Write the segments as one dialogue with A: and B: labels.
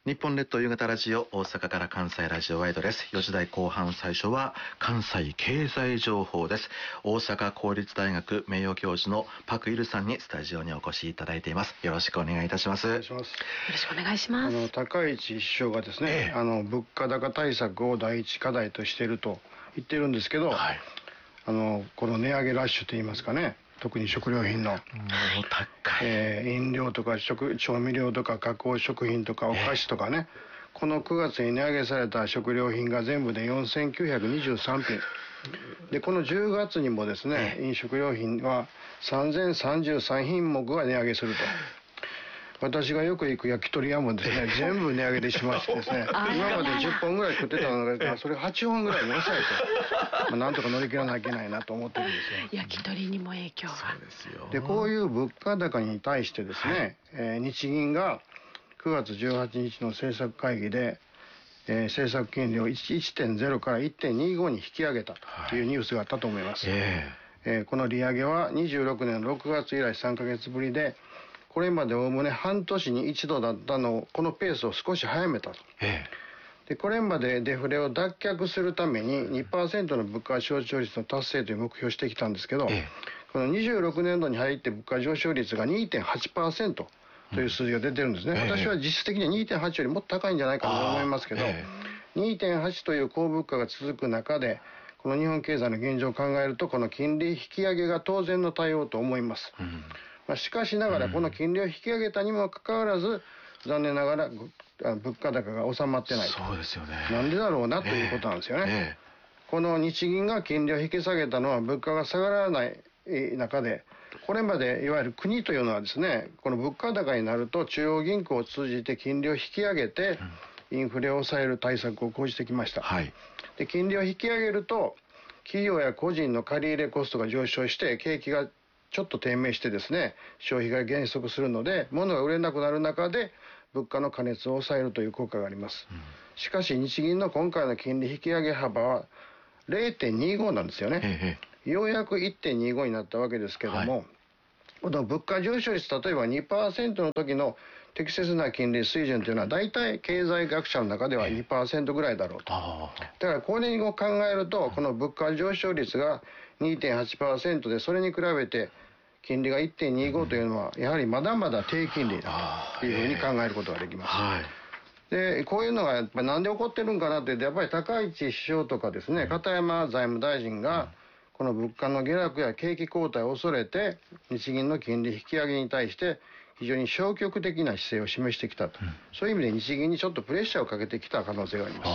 A: 日本列島夕方ラジオ、大阪から関西ラジオワイドです。4時台後半、最初は関西経済情報です。大阪公立大学名誉教授のパクイルさんにスタジオにお越しいただいています。よろしくお願いいたします。
B: お願いします。
C: よろしくお願いします。
B: 高市首相がですね、物価高対策を第一課題としていると言ってるんですけど、はい、この値上げラッシュといいますかね、特に食料品の飲料とか調味料とか加工食品とかお菓子とかね、この9月に値上げされた食料品が全部で4923品で、この10月にもですね、飲食料品は3033品目が値上げすると。私がよく行く焼き鳥屋もですね、全部値上げでしましてですね、今まで10本ぐらい食ってたのが、それ8本ぐらいに抑えて、なんとか乗り切らなきゃいけないなと思ってるんですよ。
C: 焼き鳥にも影響が。
A: そうですよ。
B: で、こういう物価高に対してですね、日銀が9月18日の政策会議で、政策金利を 1.0 から 1.25 に引き上げたというニュースがあったと思います。この利上げは26年6月以来3ヶ月ぶりで、これまでおおむね半年に一度だったのを、このペースを少し早めたと。で、これまでデフレを脱却するために 2% の物価上昇率の達成という目標をしてきたんですけど、この26年度に入って物価上昇率が 2.8% という数字が出てるんですね。私は実質的には 2.8 よりもっと高いんじゃないかと思いますけど、2.8 という高物価が続く中で、この日本経済の現状を考えると、この金利引き上げが当然の対応と思います。しかしながら、この金利を引き上げたにもかかわらず、残念ながら物価高が収まってない。
A: そうですよね。
B: なんでだろうなということなんですよね。この日銀が金利を引き下げたのは物価が下がらない中で、これまでいわゆる国というのはですね、この物価高になると中央銀行を通じて金利を引き上げて、インフレを抑える対策を講じてきました。で、金利を引き上げると、企業や個人の借り入れコストが上昇して、景気がちょっと低迷してですね、消費が減速するので、物が売れなくなる中で、物価の過熱を抑えるという効果があります。しかし、日銀の今回の金利引き上げ幅は 0.25 なんですよね。ようやく 1.25 になったわけですけども、この物価上昇率、例えば 2% の時の適切な金利水準というのは、大体経済学者の中では 2% ぐらいだろうと。だからこれを考えると、この物価上昇率が 2.8% で、それに比べて金利が 1.25 というのは、やはりまだまだ低金利だというふうに考えることができます。で、こういうのがやっぱりなんで起こってるんかなっていうと、やっぱり高市首相とかですね、片山財務大臣が、この物価の下落や景気後退を恐れて、日銀の金利引き上げに対して非常に消極的な姿勢を示してきたと。そういう意味で日銀にちょっとプレッシャーをかけてきた可能性があります。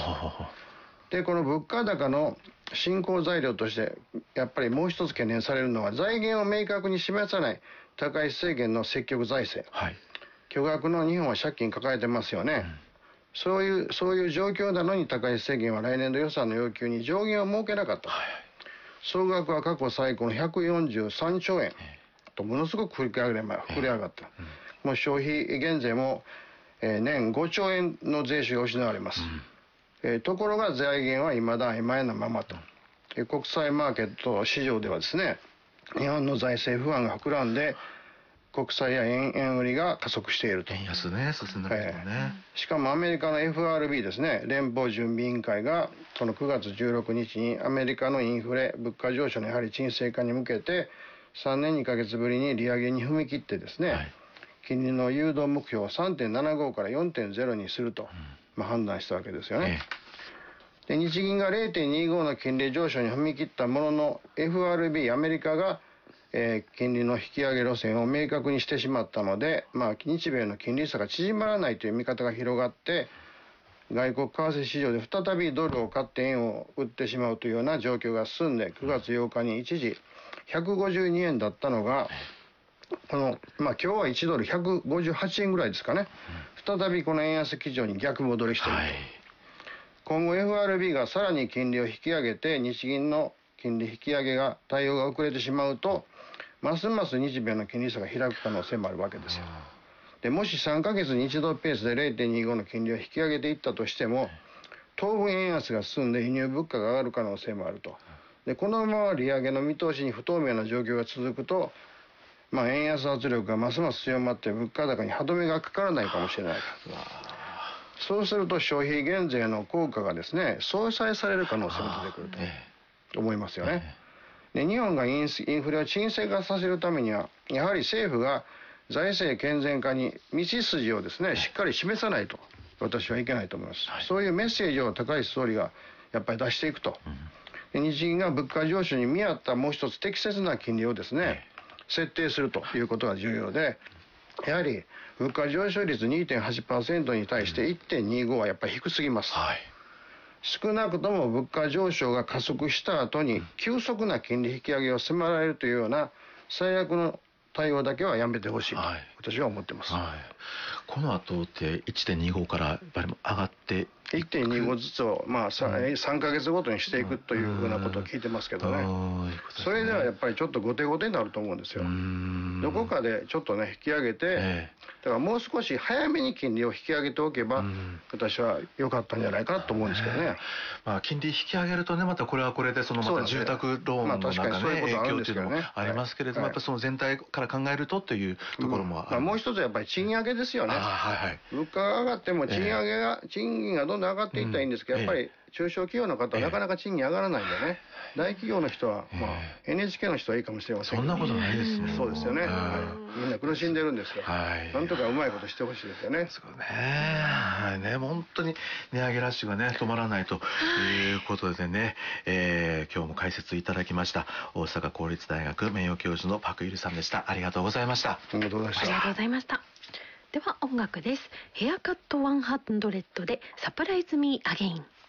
B: で、この物価高の進行材料として、やっぱりもう一つ懸念されるのは、財源を明確に示さない高市政権の積極財政。巨額の日本は借金抱えてますよね。そういう状況なのに高市政権は来年度予算の要求に上限を設けなかった。総額は過去最高の143兆円と、ものすごく膨れ上がった。もう消費減税も、年5兆円の税収が失われます。ところが財源は未だ曖昧なままと。国際マーケット市場ではですね、日本の財政不安が膨らんで、国債や円売りが加速していると。
A: 円安ね、進んだけどね。
B: しかもアメリカの FRB ですね、連邦準備委員会が、その9月16日にアメリカのインフレ、物価上昇のやはり沈静化に向けて、3年2ヶ月ぶりに利上げに踏み切ってですね、金利の誘導目標を 3.75 から 4.0 にすると、判断したわけですよね。で、日銀が 0.25 の金利上昇に踏み切ったものの、FRB アメリカが金利の引き上げ路線を明確にしてしまったので、日米の金利差が縮まらないという見方が広がって、外国為替市場で再びドルを買って円を売ってしまうというような状況が進んで、9月8日に一時152円だったのが、今日は1ドル158円ぐらいですかね。再びこの円安基準に逆戻りしていると。今後 FRB がさらに金利を引き上げて、日銀の金利引き上げが対応が遅れてしまうと、ますます日米の金利差が開く可能性もあるわけですよ。で、もし3ヶ月に一度ペースで 0.25 の金利を引き上げていったとしても、当分円安が進んで輸入物価が上がる可能性もあると。で、このまま利上げの見通しに不透明な状況が続くと、円安圧力がますます強まって物価高に歯止めがかからないかもしれない。 そうすると消費減税の効果がですね相殺される可能性も出てくると思いますよね。で日本がインフレを沈静化させるためにはやはり政府が財政健全化に道筋をですねしっかり示さないと私はいけないと思います、そういうメッセージを高市総理がやっぱり出していくと、で日銀が物価上昇に見合ったもう一つ適切な金利をですね設定するということが重要で、やはり物価上昇率 2.8% に対して 1.25 はやっぱり低すぎます、少なくとも物価上昇が加速した後に急速な金利引き上げを迫られるというような最悪の対応だけはやめてほしいと私は思ってます、
A: この後って 1.25 からやっぱり上がって
B: 1.25 ずつを3ヶ月ごとにしていくというふうなことを聞いてますけどね、それではやっぱりちょっと後手後手になると思うんですよ。どこかでちょっとね引き上げて、だからもう少し早めに金利を引き上げておけば私は良かったんじゃないかなと思うんですけどね、
A: 金利引き上げるとねまたこれはこれでまた住宅ローンの中ね影響っていうのもありますけれども、やっぱその全体から考えるとというところも
B: もう一つはやっぱり賃上げですよね。物価が上がっても賃金がどんどん上がっていったらいいんですけど、やっぱり中小企業の方はなかなか賃金上がらないんでね、大企業の人はNHK の人はいいかもしれませんけど、
A: そんなことないですね。
B: そうですよね、みんな苦しんでるんですよ、なんとかうまいことしてほしいですよね。
A: 本当に値上げラッシュがね止まらないということでね、今日も解説いただきました大阪公立大学名誉教授のパクイルさんでした。ありがとうございました。
B: ありがとうございました。
C: では音楽です。ヘアカット100でサプライズミーアゲイン。